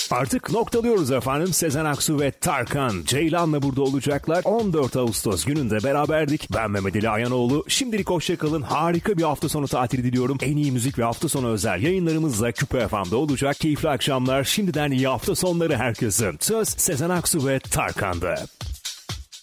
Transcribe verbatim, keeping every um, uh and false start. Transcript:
Artık noktalıyoruz efendim. Sezen Aksu ve Tarkan Ceylan'la burada olacaklar. on dört Ağustos gününde beraberdik. Ben Mehmet Ali Ayanoğlu. Şimdilik hoşçakalın. Harika bir hafta sonu tatili diliyorum. En iyi müzik ve hafta sonu özel yayınlarımızla Küpe F M'de olacak. Keyifli akşamlar. Şimdiden iyi hafta sonları herkese. Söz Sezen Aksu ve Tarkan'da.